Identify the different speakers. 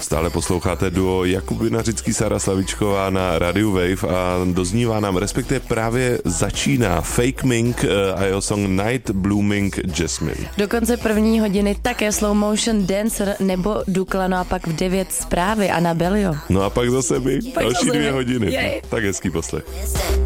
Speaker 1: Stále posloucháte duo Jakubina Řický, Sára Slavíčková na Radio Wave a doznívá nám, respektive právě začíná Fake Mink a jeho song Night Blooming Jasmine.
Speaker 2: Do konce první hodiny také Slow Motion Dancer nebo Dukla, no a pak v 9 zprávy Anna Belio.
Speaker 1: No a pak zase my, další 2 hodiny.
Speaker 2: Jej.
Speaker 1: Tak hezký poslech.